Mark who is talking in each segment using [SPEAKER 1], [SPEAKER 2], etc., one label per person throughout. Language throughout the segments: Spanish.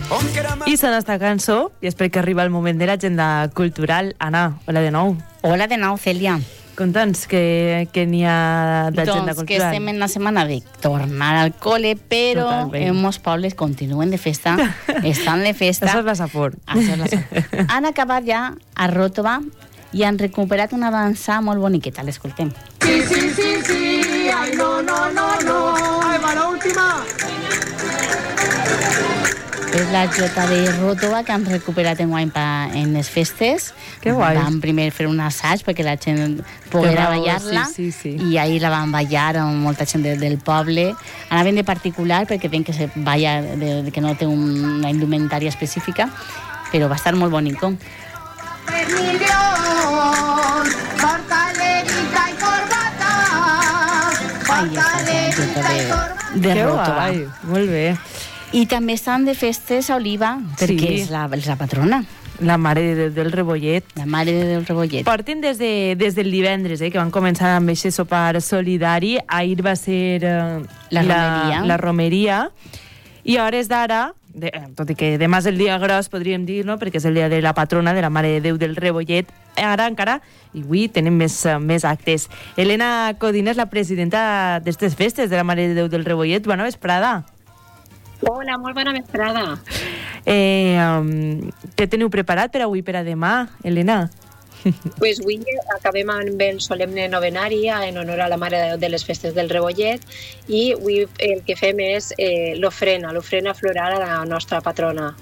[SPEAKER 1] I sona esta cançó i espero que arriba el moment de l'agenda cultural. Anna, hola de nou.
[SPEAKER 2] Hola de nou, Cèlia.
[SPEAKER 1] Conta'ns què n'hi ha d'agenda
[SPEAKER 2] Doncs que
[SPEAKER 1] cultural.
[SPEAKER 2] estem en una setmana de tornar al cole, però
[SPEAKER 1] Totalment.
[SPEAKER 2] en molts pobles continuen de festa, estan de festa.
[SPEAKER 1] Això és la Safor.
[SPEAKER 2] Això és la Safor. Han acabat ja a Ròtova i han recuperat una dansa molt boniqueta. L'escoltem.
[SPEAKER 3] Sí, ay, no, ahí va la última.
[SPEAKER 2] És la Jota de Ròtova que han recuperat enguany en les festes.
[SPEAKER 1] Que guai.
[SPEAKER 2] Van primer fer un assaig perquè la gent poguera ballar-la
[SPEAKER 1] sí.
[SPEAKER 2] i ahir la van ballar amb molta gent del poble. Anaven de particular perquè ven que se balla que no té una indumentària específica, però va estar molt bonico. Ahí està la Jota de
[SPEAKER 1] Que
[SPEAKER 2] Ròtova.
[SPEAKER 1] guai, molt bé.
[SPEAKER 2] I també estan de festes a Oliva, perquè
[SPEAKER 1] Sí.
[SPEAKER 2] és la patrona,
[SPEAKER 1] La Mare de Déu del Rebollet.
[SPEAKER 2] la mare del Rebollet.
[SPEAKER 1] Porten des del divendres, que van començar amb aquest sopar solidari. Ahir va ser
[SPEAKER 2] La
[SPEAKER 1] romeria. I a hores d'ara, tot i que demà és el dia gros, podríem dir, no?, perquè és el dia de la patrona, de la Mare de Déu del Rebollet, ara encara, i avui tenim més actes. Elena Codina és la presidenta d'aquestes festes de la Mare de Déu del Rebollet. Bona vesprada.
[SPEAKER 4] Hola, molt bona vesprada.
[SPEAKER 1] Què teniu preparat per avui, per a demà, Elena?
[SPEAKER 4] Pues avui acabem amb el solemne novenari en honor a la Mare de les Festes del Rebollet i avui el que fem és l'ofrena floral a la nostra patrona.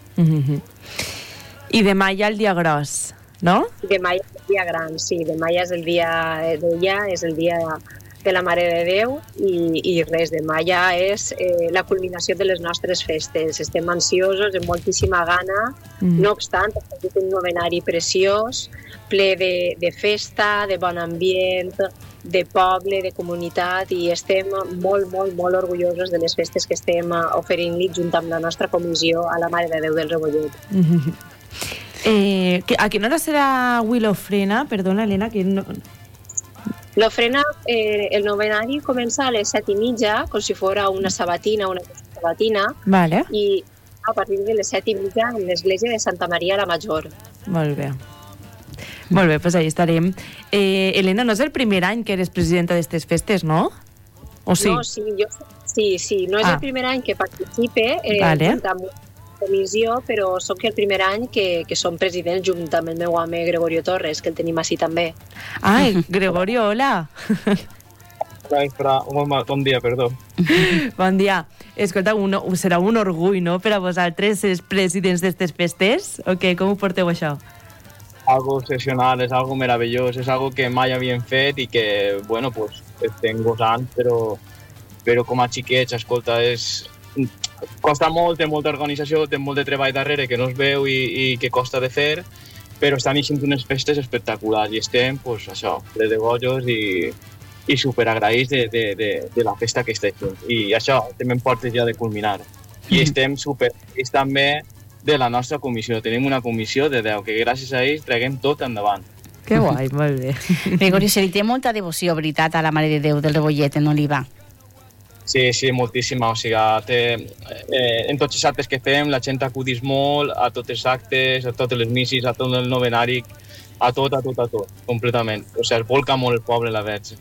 [SPEAKER 1] I demà hi ha el dia gros, no?
[SPEAKER 4] Demà és el dia gran, sí, demà ja és el dia d'ella, és el dia de la Mare de Déu i res, demà ja és la culminació de les nostres festes. Estem ansiosos, amb moltíssima gana, no obstant, ha fet un novenari preciós, ple de festa, de bon ambient, de poble, de comunitat, i estem molt, molt, molt orgullosos de les festes que estem oferint-li junt amb la nostra comissió a la Mare de Déu del Rebollet.
[SPEAKER 1] A quina hora serà avui l'ofrena? Perdona, Elena, que no...
[SPEAKER 4] L'ofrena, el novenari comença a les 7:30, com si fos una sabatina,
[SPEAKER 1] Vale,
[SPEAKER 4] i a partir de les 7:30 en l'església de Santa Maria la Major.
[SPEAKER 1] molt bé. Molt bé, doncs ahí estarem. Elena, no és el primer any que eres presidenta d'aquestes festes, no? O sí?
[SPEAKER 4] No, sí, no és el primer any que participe
[SPEAKER 1] Vale.
[SPEAKER 4] junt amb una comissió, però sóc el primer any que som president junt amb el meu home Gregorio Torres, que el tenim així també.
[SPEAKER 1] Gregorio, hola.
[SPEAKER 5] Bon dia, perdó.
[SPEAKER 1] Bon dia. Escolta, serà un orgull, no?, per a vosaltres ser presidents d'aquestes festes? O què? Com ho porteu, això?
[SPEAKER 5] Algo excepcional, és algo meravellós, és algo que mai havíem fet i que, bueno, pues, estem gosant, però com a xiquets, escolta, costa molt, té molta organització, té molt de treball darrere que no es veu i que costa de fer, però estan eixint unes festes espectaculars i estem, pues, això, ple de bojos i superagraïts de la festa que estem fent. I això també em porta ja de culminar. I estem superagraïts també de la nostra comissió. Tenim una comissió de 10 que gràcies a ells traguem tot endavant.
[SPEAKER 1] Que guai, molt bé.
[SPEAKER 2] Gregorio, se li té molta devoció, veritat, a la Mare de Déu del Rebollet en Oliva.
[SPEAKER 5] Sí, moltíssima. O sigui, en tots els actes que fem la gent acudís molt a tots els actes, a totes les missis, a tot el novenari, a tot, completament. O sigui, es volca molt el poble, la veig.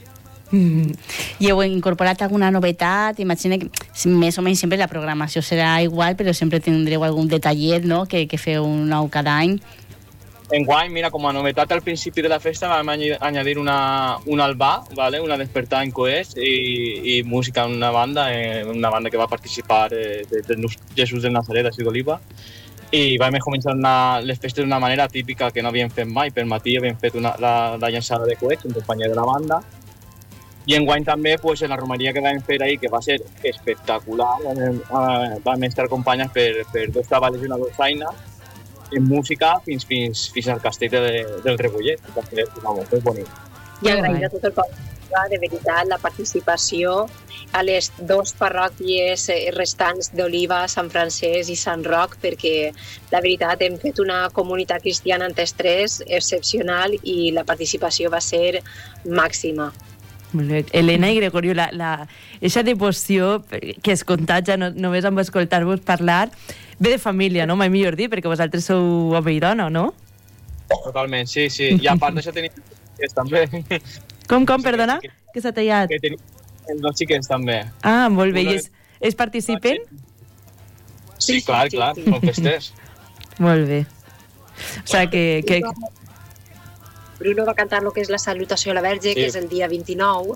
[SPEAKER 2] I heu incorporat alguna novetat? Imagina que més o menys sempre la programació serà igual, però sempre tindreu algun detallet, no?, que feu nou cada any.
[SPEAKER 5] Enguany, mira, com a novetat al principi de la festa vam añadir un albà, ¿vale? Una despertada en coets i música en una banda que va participar de Jesús del Nazaret, així d'Oliva, i vam començar les festes d'una manera típica que no havíem fet mai. Per matí havíem fet la llançada de coets en companyia de la banda, i enguany també en la romeria que vam fer ahir, que va ser espectacular, vam estar acompanyats per dos tabales i una dolçaina en música fins al castell del Rebollet, que va ser molt bonic.
[SPEAKER 4] I agrair a tot el poble, de veritat, la participació a les dues parròquies restants d'Oliva, Sant Francesc i Sant Roc, perquè la veritat hem fet una comunitat cristiana entre els tres excepcional i la participació va ser màxima.
[SPEAKER 1] Elena i Gregorio, aquesta devoció que es contagia només amb escoltar-vos parlar, Ve de família, no? Mai millor dir, perquè vosaltres sou home i dona, no?
[SPEAKER 5] Totalment, sí. I a part d'això tenim xiquets també.
[SPEAKER 1] Com, perdona? Que s'ha tallat.
[SPEAKER 5] Que tenim dos xiquets també.
[SPEAKER 1] Ah, molt bé. I ells participen?
[SPEAKER 5] Sí, clar, són festes.
[SPEAKER 1] Molt bé. O sigui que...
[SPEAKER 4] Bruno va cantar el que és la salutació a la Verge, que és el dia 29.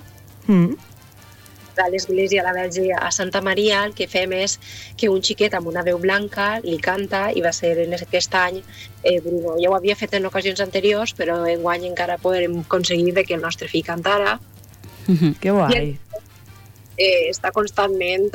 [SPEAKER 4] A l'església de la Verge a Santa Maria. El que fem és que un xiquet amb una veu blanca li canta, i va ser en aquest any Bruno. Ja ho havia fet en ocasions anteriors, però enguany encara podrem aconseguir que el nostre fill cantara.
[SPEAKER 1] Que guai.
[SPEAKER 4] Està constantment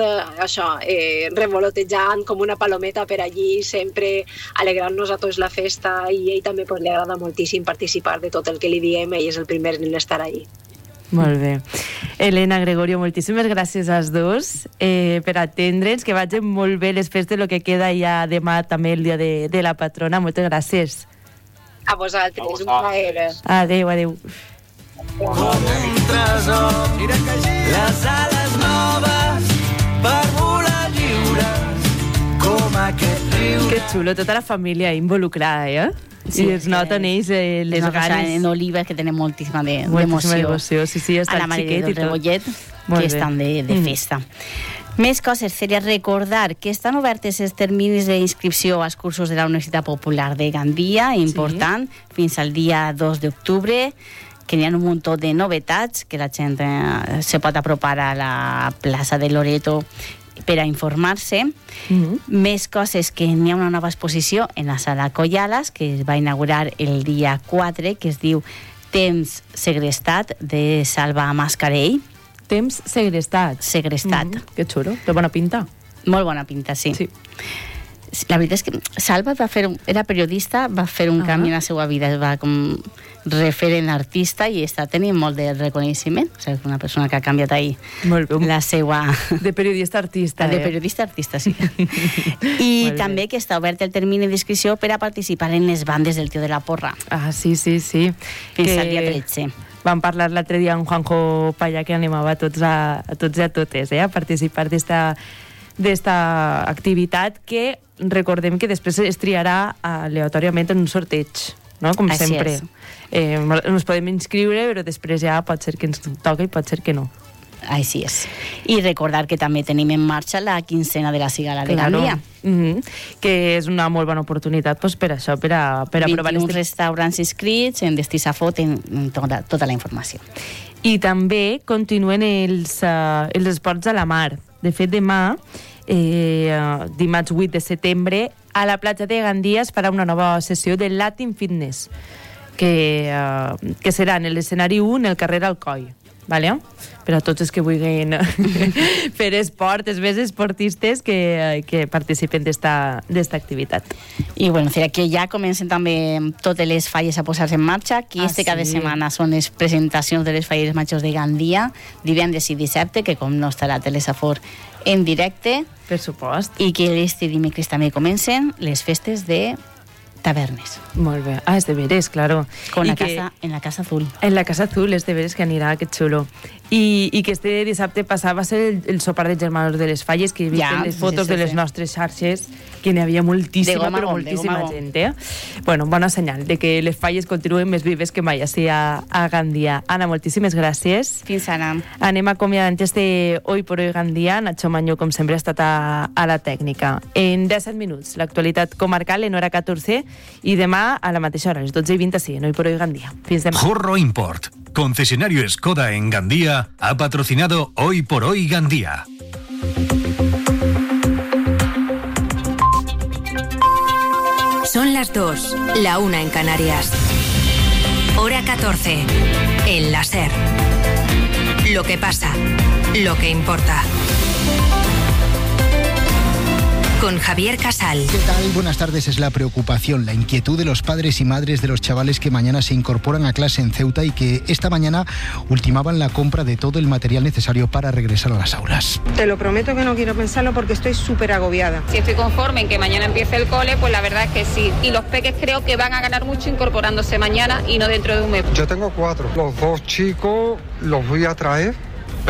[SPEAKER 4] revolotejant com una palometa per allí, sempre alegrant-nos a tots la festa, i ell també li agrada moltíssim participar de tot el que li diem. Ell és el primer en estar allí.
[SPEAKER 1] Molt bé. Elena, Gregorio, moltíssimes gràcies als dos per atendre'ns, que vagin molt bé les festes, el que queda ja demà també el dia de la patrona. Moltes gràcies.
[SPEAKER 4] A vosaltres, un plaer.
[SPEAKER 1] Adéu.
[SPEAKER 6] Com un tresor, les ales noves per volar lliures, com aquest riu.
[SPEAKER 1] Que xulo, tota la família involucrada, Sí, i es noten ells les ganes.
[SPEAKER 2] En Oliva, que tenen moltíssima devoció.
[SPEAKER 1] Sí, està
[SPEAKER 2] a la Mare de Déu del Rebollet, que estan de festa. Més coses, seria recordar que estan obertes els terminis d'inscripció als cursos de la Universitat Popular de Gandia, important, fins al dia 2 d'octubre, que n'hi ha un munt de novetats, que la gent se pot apropar a la plaça de Loreto per a informar-se. Més coses, que n'hi ha una nova exposició en la sala Collalas, que es va inaugurar el dia 4, que es diu Temps segrestat, de Salva Mascarell.
[SPEAKER 1] Temps segrestat. Que xulo, té bona pinta.
[SPEAKER 2] Molt bona pinta, sí. La veritat és que Salva era periodista, va fer un canvi en la seva vida, va com referent artista i està tenint molt de reconeixement. O sigui, una persona que ha canviat ahí la seva...
[SPEAKER 1] De periodista artista.
[SPEAKER 2] De periodista artista, sí. I també que està obert el termini d'inscripció per a participar en les bandes del Tio de la Porra.
[SPEAKER 1] Sí.
[SPEAKER 2] Fins al dia 13.
[SPEAKER 1] Vam parlar l'altre dia amb Juanjo Paya, que animava a tots i a totes a participar d'esta activitat, que recordem que després es triarà aleatòriament en un sorteig, no? Com sempre. Ens podem inscriure, però després ja pot ser que ens toca i pot ser que no.
[SPEAKER 2] Així és. I recordar que també tenim en marxa la quincena de la Cigala de Gandia.
[SPEAKER 1] Que és una molt bona oportunitat per això, per a provar...
[SPEAKER 2] 21 restaurants inscrits, en Destí Safó tenen tota la informació.
[SPEAKER 1] I també continuen els esports a la mar. De fet, demà, dimarts 8 de setembre, a la platja de Gandia es farà una nova sessió de Latin Fitness, que serà en l'escenari 1, en el carrer Alcoi. Vale? Per a tots els que vulguin fer esport, els més esportistes que participen d'esta activitat.
[SPEAKER 2] I bueno, que ja comencen també totes les falles a posar-se en marxa. Cada setmana són les presentacions de les falles majors de Gandia, divendres i dissabte, que com no estarà Telesafor en directe.
[SPEAKER 1] Per supost.
[SPEAKER 2] I que este dimecres també comencen les festes de tavernes.
[SPEAKER 1] Molt bé. És de veres, claro.
[SPEAKER 2] En la Casa Azul.
[SPEAKER 1] En la Casa Azul, és de veres que anirà, que xulo. I que este dissabte passat va ser el sopar de germanos de les falles, que he vist en les fotos de les nostres xarxes, que n'hi havia moltíssima, però moltíssima gent. Bueno, bona senyal de que les falles continuen més vives que mai així a Gandia. Anna, moltíssimes gràcies.
[SPEAKER 2] Fins ara.
[SPEAKER 1] Anem acomiadant este Hoy por Hoy Gandia. Nacho Mañó, com sempre, ha estat a la tècnica. En 17 minuts, l'actualitat comarcal en hora 14, y demà a la mateixa hora, les 12:20, en Hoy por Hoy Gandia. Fins demà.
[SPEAKER 7] Jorro Import, concesionario Skoda en Gandía, ha patrocinado Hoy por Hoy Gandía.
[SPEAKER 8] Son las 2, la 1 en Canarias. Hora 14, en la SER. Lo que pasa, lo que importa. Con Javier Casal.
[SPEAKER 9] ¿Qué tal? Buenas tardes. Es la preocupación, la inquietud de los padres y madres de los chavales que mañana se incorporan a clase en Ceuta y que esta mañana ultimaban la compra de todo el material necesario para regresar a las aulas.
[SPEAKER 10] Te lo prometo que no quiero pensarlo porque estoy súper agobiada.
[SPEAKER 11] Si estoy conforme en que mañana empiece el cole, pues la verdad es que sí. Y los peques creo que van a ganar mucho incorporándose mañana y no dentro de un mes.
[SPEAKER 12] Yo tengo 4. Los 2 chicos los voy a traer,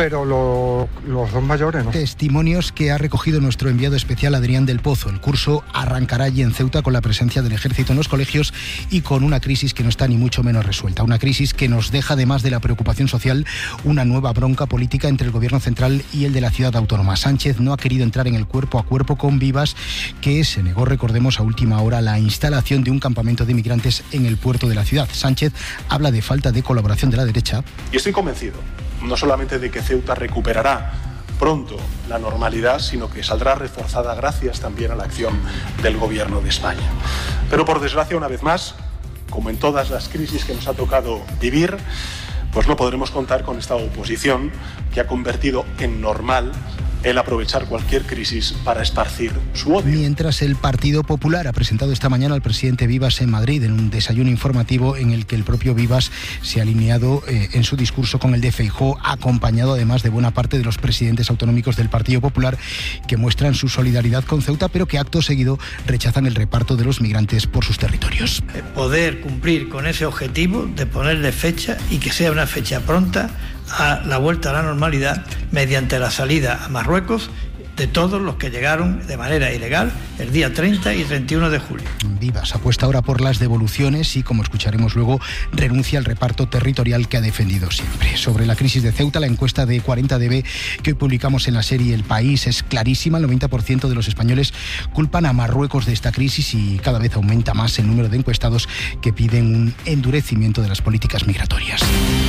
[SPEAKER 12] pero los dos mayores no.
[SPEAKER 9] Testimonios que ha recogido nuestro enviado especial Adrián del Pozo. El curso arrancará allí en Ceuta con la presencia del ejército en los colegios y con una crisis que no está ni mucho menos resuelta. Una crisis que nos deja, además de la preocupación social, una nueva bronca política entre el gobierno central y el de la ciudad autónoma. Sánchez no ha querido entrar en el cuerpo a cuerpo con Vivas, que se negó, recordemos, a última hora la instalación de un campamento de migrantes en el puerto de la ciudad. Sánchez habla de falta de colaboración de la derecha.
[SPEAKER 13] Y estoy convencido, no solamente de que Ceuta recuperará pronto la normalidad, sino que saldrá reforzada gracias también a la acción del Gobierno de España. Pero por desgracia, una vez más, como en todas las crisis que nos ha tocado vivir, pues no podremos contar con esta oposición que ha convertido en normal el aprovechar cualquier crisis para esparcir su odio.
[SPEAKER 9] Mientras el Partido Popular ha presentado esta mañana al presidente Vivas en Madrid en un desayuno informativo en el que el propio Vivas se ha alineado en su discurso con el de Feijóo, acompañado además de buena parte de los presidentes autonómicos del Partido Popular que muestran su solidaridad con Ceuta, pero que acto seguido rechazan el reparto de los migrantes por sus territorios.
[SPEAKER 14] Poder cumplir con ese objetivo de ponerle fecha y que sea una fecha pronta a la vuelta a la normalidad mediante la salida a Marruecos de todos los que llegaron de manera ilegal el día 30 y 31 de julio.
[SPEAKER 9] Vivas apuesta ahora por las devoluciones y, como escucharemos luego, renuncia al reparto territorial que ha defendido siempre. Sobre la crisis de Ceuta, la encuesta de 40DB que hoy publicamos en la serie El País es clarísima. El 90% de los españoles culpan a Marruecos de esta crisis y cada vez aumenta más el número de encuestados que piden un endurecimiento de las políticas migratorias.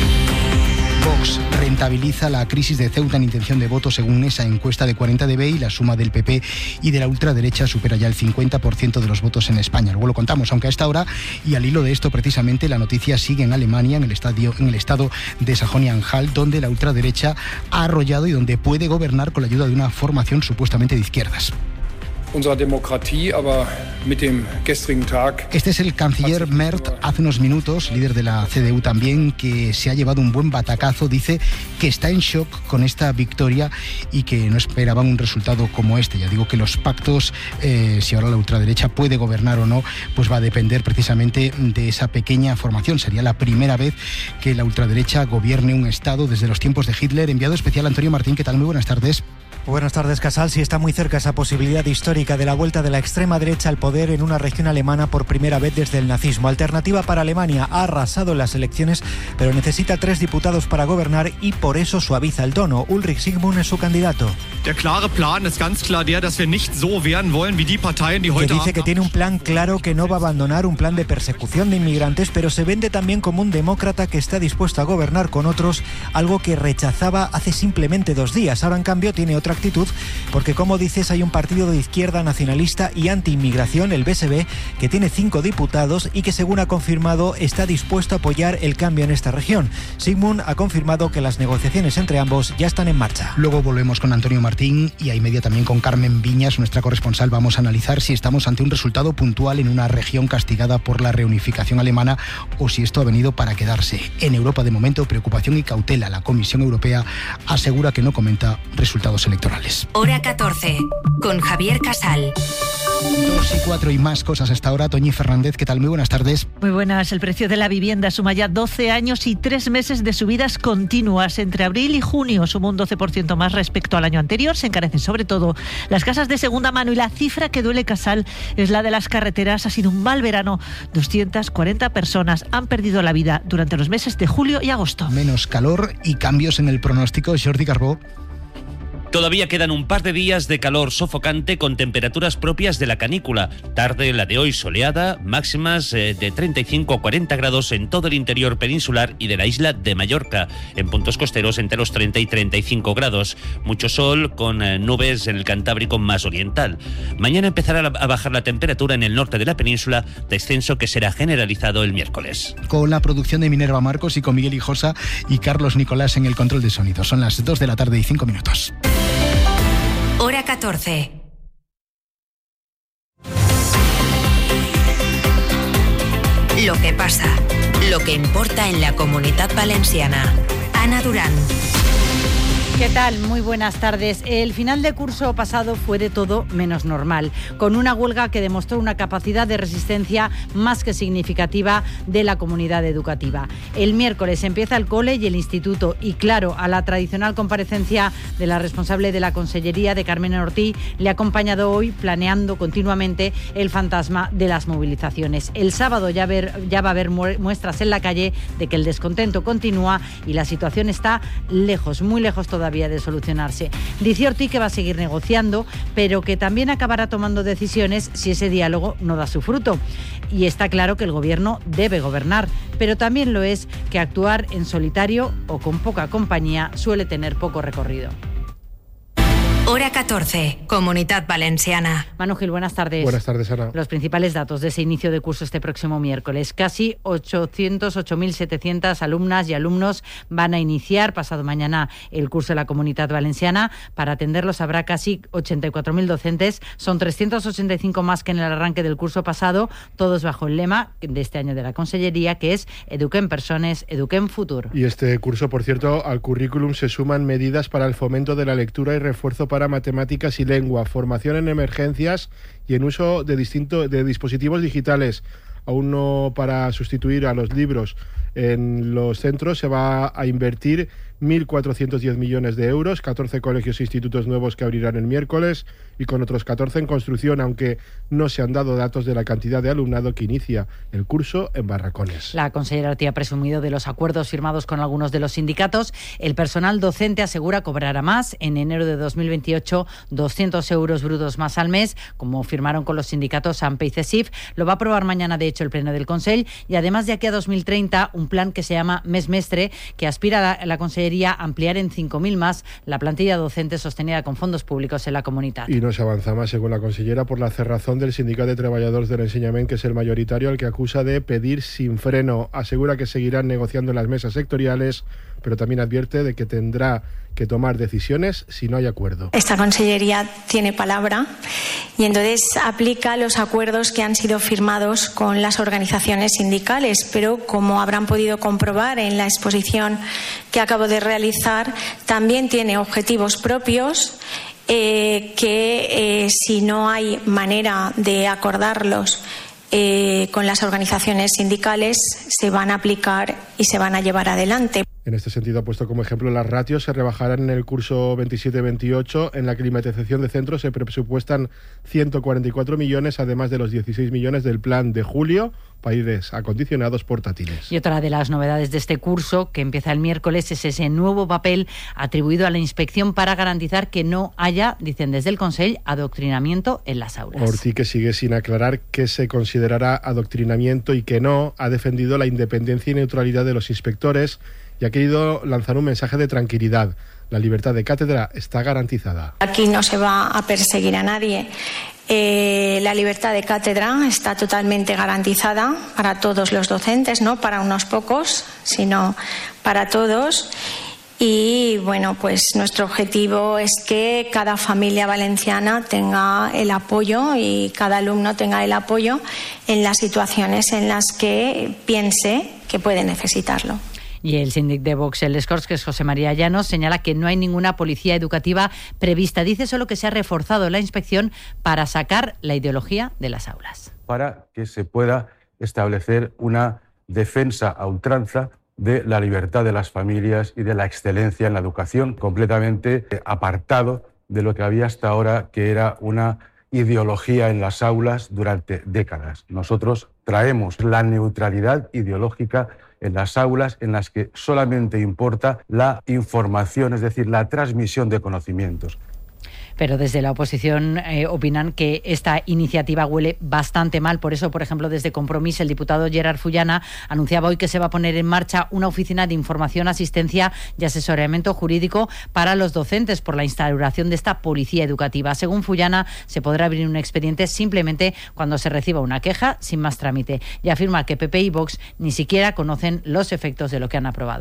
[SPEAKER 9] Vox rentabiliza la crisis de Ceuta en intención de voto según esa encuesta de 40DB y la suma del PP y de la ultraderecha supera ya el 50% de los votos en España. Luego lo contamos, aunque a esta hora y al hilo de esto precisamente la noticia sigue en Alemania, en el estado de Sajonia-Anhalt, donde la ultraderecha ha arrollado y donde puede gobernar con la ayuda de una formación supuestamente de izquierdas. Este es el canciller Merz, hace unos minutos, líder de la CDU también, que se ha llevado un buen batacazo. Dice que está en shock con esta victoria y que no esperaban un resultado como este. Ya digo que los pactos, si ahora la ultraderecha puede gobernar o no, pues va a depender precisamente de esa pequeña formación. Sería la primera vez que la ultraderecha gobierne un estado desde los tiempos de Hitler. Enviado especial Antonio Martín, ¿qué tal? Muy buenas tardes.
[SPEAKER 15] Buenas tardes, Casal. Sí, está muy cerca esa posibilidad histórica de la vuelta de la extrema derecha al poder en una región alemana por primera vez desde el nazismo. Alternativa para Alemania ha arrasado en las elecciones, pero necesita 3 diputados para gobernar y por eso suaviza el tono. Ulrich Sigmund es su candidato.
[SPEAKER 16] Der klare Plan ist ganz klar der, dass wir nicht so werden wollen wie die Parteien, die heute
[SPEAKER 15] que dice que tiene un plan claro, que no va a abandonar un plan de persecución de inmigrantes, pero se vende también como un demócrata que está dispuesto a gobernar con otros, algo que rechazaba hace simplemente 2 días. Ahora, en cambio, tiene otra actitud, porque como dices, hay un partido de izquierda nacionalista y anti-inmigración, el BSB, que tiene 5 diputados y que, según ha confirmado, está dispuesto a apoyar el cambio en esta región. Sigmund ha confirmado que las negociaciones entre ambos ya están en marcha.
[SPEAKER 9] Luego volvemos con Antonio Martín y a media también con Carmen Viñas, nuestra corresponsal. Vamos a analizar si estamos ante un resultado puntual en una región castigada por la reunificación alemana o si esto ha venido para quedarse. En Europa, de momento, preocupación y cautela. La Comisión Europea asegura que no comenta resultados electorales.
[SPEAKER 8] Hora 14, con Javier Casal.
[SPEAKER 9] 2:04 y más cosas hasta ahora. Toñi Fernández, ¿qué tal? Muy buenas tardes.
[SPEAKER 17] Muy buenas. El precio de la vivienda suma ya 12 años y 3 meses de subidas continuas. Entre abril y junio sumó un 12% más respecto al año anterior. Se encarecen sobre todo las casas de segunda mano y la cifra que duele, Casal, es la de las carreteras. Ha sido un mal verano. 240 personas han perdido la vida durante los meses de julio y agosto.
[SPEAKER 9] Menos calor y cambios en el pronóstico. Jordi Carbó.
[SPEAKER 18] Todavía quedan un par de días de calor sofocante con temperaturas propias de la canícula. Tarde la de hoy soleada, máximas de 35 a 40 grados en todo el interior peninsular y de la isla de Mallorca. En puntos costeros entre los 30 y 35 grados. Mucho sol con nubes en el Cantábrico más oriental. Mañana empezará a bajar la temperatura en el norte de la península, descenso que será generalizado el miércoles.
[SPEAKER 9] Con la producción de Minerva Marcos y con Miguel Hijosa y Carlos Nicolás en el control de sonido. Son las 2 de la tarde y 5 minutos.
[SPEAKER 8] Hora 14. Lo que pasa, lo que importa en la Comunitat Valenciana. Ana Durán.
[SPEAKER 19] ¿Qué tal? Muy buenas tardes. El final de curso pasado fue de todo menos normal, con una huelga que demostró una capacidad de resistencia más que significativa de la comunidad educativa. El miércoles empieza el cole y el instituto y, claro, a la tradicional comparecencia de la responsable de la Consellería, de Carmen Ortiz, le ha acompañado hoy planeando continuamente el fantasma de las movilizaciones. El sábado ya va a haber muestras en la calle de que el descontento continúa y la situación está lejos, muy lejos todavía de solucionarse. Dice Ortiz que va a seguir negociando, pero que también acabará tomando decisiones si ese diálogo no da su fruto. Y está claro que el gobierno debe gobernar, pero también lo es que actuar en solitario o con poca compañía suele tener poco recorrido.
[SPEAKER 8] Hora 14, Comunitat Valenciana.
[SPEAKER 19] Manu Gil, buenas tardes.
[SPEAKER 12] Buenas tardes, Ana.
[SPEAKER 19] Los principales datos de ese inicio de curso este próximo miércoles. Casi 808.700 alumnas y alumnos van a iniciar pasado mañana el curso de la Comunitat Valenciana. Para atenderlos habrá casi 84.000 docentes. Son 385 más que en el arranque del curso pasado, todos bajo el lema de este año de la Consellería, que es Eduquem Persones, Eduquem Futur.
[SPEAKER 12] Y este curso, por cierto, al currículum se suman medidas para el fomento de la lectura y refuerzo para matemáticas y lengua, formación en emergencias y en uso de dispositivos digitales. Aún no para sustituir a los libros en los centros se va a invertir 1.410 millones de euros, 14 colegios e institutos nuevos que abrirán el miércoles y con otros 14 en construcción, aunque no se han dado datos de la cantidad de alumnado que inicia el curso en Barracones.
[SPEAKER 19] La consellera Ortiz ha presumido de los acuerdos firmados con algunos de los sindicatos. El personal docente asegura cobrará más. En enero de 2028, 200 euros brutos más al mes, como firmaron con los sindicatos AMPE y CESIF. Lo va a aprobar mañana, de hecho, el Pleno del Consell. Y además, de aquí a 2030, un plan que se llama Mes Mestre, que aspira a la Consellería a ampliar en 5.000 más la plantilla docente sostenida con fondos públicos en la comunidad.
[SPEAKER 12] Y no se avanza más, según la consellera, por la cerrazón del Sindicato de Trabajadores del Enseñament, que es el mayoritario, al que acusa de pedir sin freno. Asegura que seguirán negociando en las mesas sectoriales, pero también advierte de que tendrá que tomar decisiones si no hay acuerdo.
[SPEAKER 20] Esta consellería tiene palabra y entonces aplica los acuerdos que han sido firmados con las organizaciones sindicales, pero como habrán podido comprobar en la exposición que acabo de realizar, también tiene objetivos propios que si no hay manera de acordarlos con las organizaciones sindicales, se van a aplicar y se van a llevar adelante.
[SPEAKER 12] En este sentido, ha puesto como ejemplo las ratios. Se rebajarán en el curso 27-28. En la climatización de centros se presupuestan 144 millones, además de los 16 millones del plan de julio para aires acondicionados portátiles.
[SPEAKER 19] Y otra de las novedades de este curso, que empieza el miércoles, es ese nuevo papel atribuido a la inspección para garantizar que no haya, dicen desde el Consell, adoctrinamiento en las aulas.
[SPEAKER 12] Ortiz, que sigue sin aclarar qué se considerará adoctrinamiento y qué no, ha defendido la independencia y neutralidad de los inspectores y ha querido lanzar un mensaje de tranquilidad. La libertad de cátedra está garantizada.
[SPEAKER 20] Aquí no se va a perseguir a nadie. La libertad de cátedra está totalmente garantizada para todos los docentes, no para unos pocos, sino para todos. Y bueno, pues nuestro objetivo es que cada familia valenciana tenga el apoyo y cada alumno tenga el apoyo en las situaciones en las que piense que puede necesitarlo.
[SPEAKER 19] Y el síndic de Vox, el Escorts, que es José María Llanos, señala que no hay ninguna policía educativa prevista. Dice solo que se ha reforzado la inspección para sacar la ideología de las aulas.
[SPEAKER 21] Para que se pueda establecer una defensa a ultranza de la libertad de las familias y de la excelencia en la educación, completamente apartado de lo que había hasta ahora, que era una ideología en las aulas durante décadas. Nosotros traemos la neutralidad ideológica en las aulas, en las que solamente importa la información, es decir, la transmisión de conocimientos.
[SPEAKER 19] Pero desde la oposición opinan que esta iniciativa huele bastante mal. Por eso, por ejemplo, desde Compromís, el diputado Gerard Fullana anunciaba hoy que se va a poner en marcha una oficina de información, asistencia y asesoramiento jurídico para los docentes por la instauración de esta policía educativa. Según Fullana, se podrá abrir un expediente simplemente cuando se reciba una queja, sin más trámite. Y afirma que PP y Vox ni siquiera conocen los efectos de lo que han aprobado.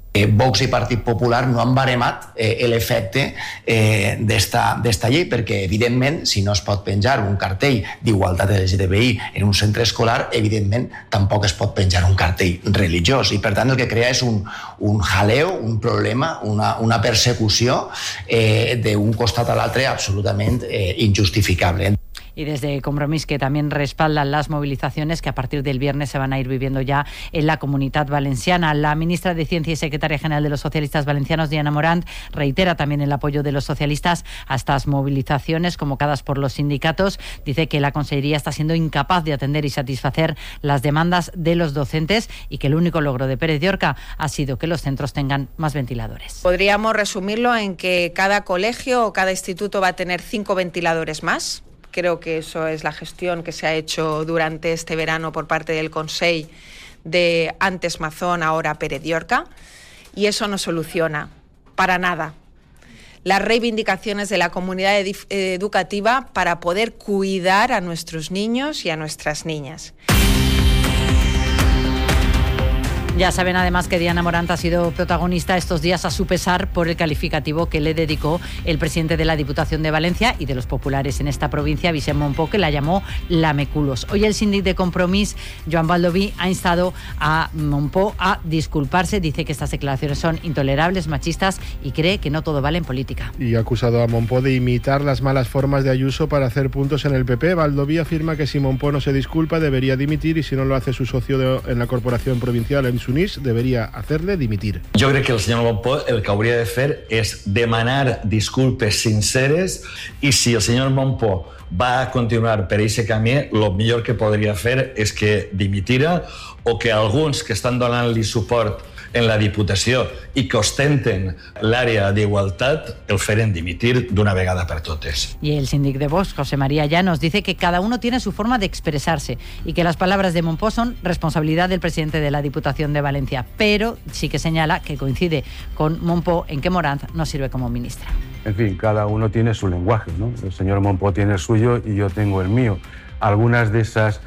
[SPEAKER 3] Vox i Partit Popular no han baremat l'efecte d'esta llei, perquè, evidentment, si no es pot penjar un cartell d'igualtat LGTBI en un centre escolar, evidentment, tampoc es pot penjar un cartell religiós. I, per tant, el que crea és un jaleo, un problema, una persecució d'un costat a l'altre absolutament injustificable.
[SPEAKER 19] Y desde Compromís, que también respaldan las movilizaciones que a partir del viernes se van a ir viviendo ya en la Comunitat Valenciana. La ministra de Ciencia y secretaria general de los socialistas valencianos, Diana Morant, reitera también el apoyo de los socialistas a estas movilizaciones convocadas por los sindicatos. Dice que la Consellería está siendo incapaz de atender y satisfacer las demandas de los docentes y que el único logro de Pérez Llorca ha sido que los centros tengan más ventiladores.
[SPEAKER 22] Podríamos resumirlo en que cada colegio o cada instituto va a tener 5 ventiladores más. Creo que eso es la gestión que se ha hecho durante este verano por parte del Consell de antes Mazón, ahora Pérez Llorca, y eso no soluciona para nada las reivindicaciones de la comunidad educativa para poder cuidar a nuestros niños y a nuestras niñas.
[SPEAKER 19] Ya saben además que Diana Morant ha sido protagonista estos días a su pesar por el calificativo que le dedicó el presidente de la Diputación de Valencia y de los populares en esta provincia, Vicent Montpó, que la llamó lameculos. Hoy el síndic de Compromís, Joan Baldoví, ha instado a Montpó a disculparse. Dice que estas declaraciones son intolerables, machistas y cree que no todo vale en política.
[SPEAKER 12] Y ha acusado a Montpó de imitar las malas formas de Ayuso para hacer puntos en el PP. Baldoví afirma que si Montpó no se disculpa debería dimitir y si no lo hace su socio en la corporación provincial, en Sunís, debería hacerle dimitir.
[SPEAKER 23] Jo crec que el senyor Montpó el que hauria de fer és demanar disculpes sinceres i si el senyor Montpó va a continuar per aquest camí, el millor que podria fer és que dimitira o que alguns que estan donant-li suport en la Diputació i que ostenten l'àrea d'igualtat el feren dimitir d'una vegada per totes.
[SPEAKER 19] Y el síndic de Vox, José María Llanos, dice que cada uno tiene su forma de expresarse y que las palabras de Montpó son responsabilidad del presidente de la Diputación de Valencia, pero sí que señala que coincide con Montpó en que Morant no sirve como ministra.
[SPEAKER 21] En fin, cada uno tiene su lenguaje, ¿no? El señor Montpó tiene el suyo y yo tengo el mío. Algunas de esas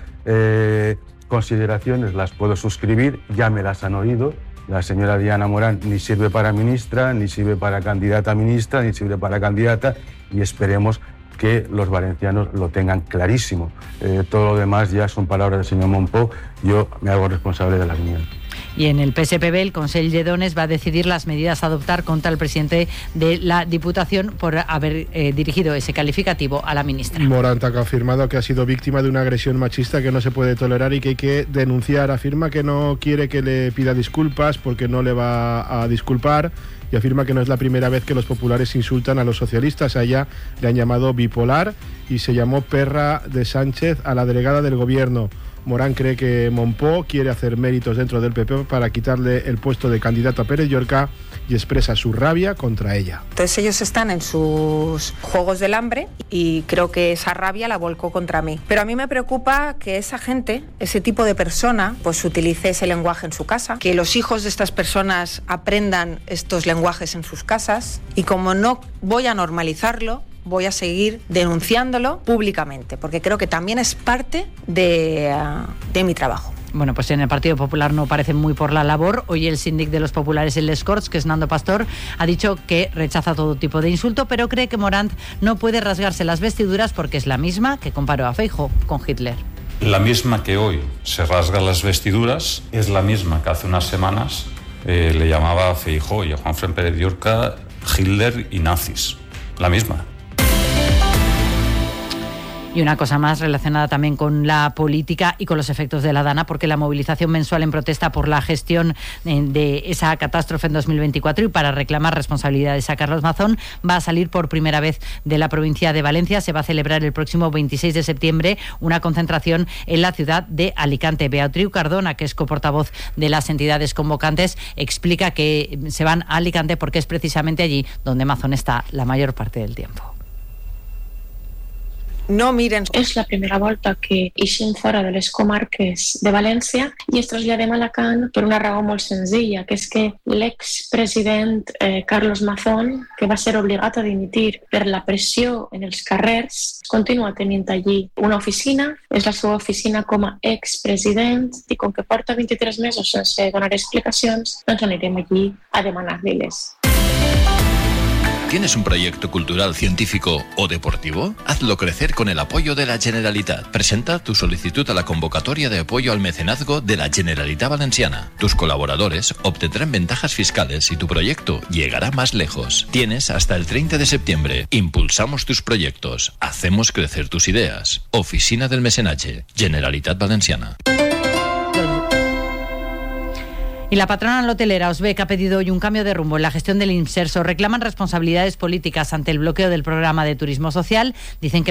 [SPEAKER 21] consideraciones las puedo suscribir, ya me las han oído. La señora Diana Morant ni sirve para ministra, ni sirve para candidata a ministra, ni sirve para candidata, y esperemos que los valencianos lo tengan clarísimo. Todo lo demás ya son palabras del señor Montpó, yo me hago responsable de las mías.
[SPEAKER 19] Y en el PSPB, el Consell de Dones va a decidir las medidas a adoptar contra el presidente de la Diputación por haber dirigido ese calificativo a la ministra.
[SPEAKER 12] Morant ha afirmado que ha sido víctima de una agresión machista que no se puede tolerar y que hay que denunciar. Afirma que no quiere que le pida disculpas porque no le va a disculpar y afirma que no es la primera vez que los populares insultan a los socialistas. A ella le han llamado bipolar y se llamó perra de Sánchez a la delegada del gobierno. Morant cree que Montpó quiere hacer méritos dentro del PP para quitarle el puesto de candidato a Pérez Llorca y expresa su rabia contra ella.
[SPEAKER 22] Entonces ellos están en sus juegos del hambre y creo que esa rabia la volcó contra mí. Pero a mí me preocupa que esa gente, ese tipo de persona, pues utilice ese lenguaje en su casa, que los hijos de estas personas aprendan estos lenguajes en sus casas y como no voy a normalizarlo, voy a seguir denunciándolo públicamente, porque creo que también es parte de mi trabajo.
[SPEAKER 19] Bueno, pues en el Partido Popular no parecen muy por la labor. Hoy el síndic de los populares en Les Corts, que es Nando Pastor, ha dicho que rechaza todo tipo de insulto, pero cree que Morant no puede rasgarse las vestiduras porque es la misma que comparó a Feijóo con Hitler.
[SPEAKER 24] La misma que hoy se rasga las vestiduras es la misma que hace unas semanas le llamaba a Feijóo y a Juanfran Pérez Llorca Hitler y nazis. La misma.
[SPEAKER 19] Y una cosa más relacionada también con la política y con los efectos de la Dana, porque la movilización mensual en protesta por la gestión de esa catástrofe en 2024 y para reclamar responsabilidades a Carlos Mazón va a salir por primera vez de la provincia de Valencia. Se va a celebrar el próximo 26 de septiembre una concentración en la ciudad de Alicante. Beatriu Cardona, que es coportavoz de las entidades convocantes, explica que se van a Alicante porque es precisamente allí donde Mazón está la mayor parte del tiempo.
[SPEAKER 22] no miren...
[SPEAKER 2] És la primera volta que ixim fora de les comarques de València i es traslladem a Alacant per una raó molt senzilla, que és que l'expresident Carlos Mazón, que va ser obligat a dimitir per la pressió en els carrers, continua tenint allí una oficina, és la seva oficina com a expresident, i com que porta 23 mesos sense donar explicacions, doncs anirem allí a demanar-li-les.
[SPEAKER 4] ¿Tienes un proyecto cultural, científico o deportivo? Hazlo crecer con el apoyo de la Generalitat. Presenta tu solicitud a la convocatoria de apoyo al mecenazgo de la Generalitat Valenciana. Tus colaboradores obtendrán ventajas fiscales y tu proyecto llegará más lejos. Tienes hasta el 30 de septiembre. Impulsamos tus proyectos. Hacemos crecer tus ideas. Oficina del Mecenatge. Generalitat Valenciana.
[SPEAKER 19] Y la patronal hotelera Osbec ha pedido hoy un cambio de rumbo en la gestión del Imserso. Reclaman responsabilidades políticas ante el bloqueo del programa de turismo social. Dicen que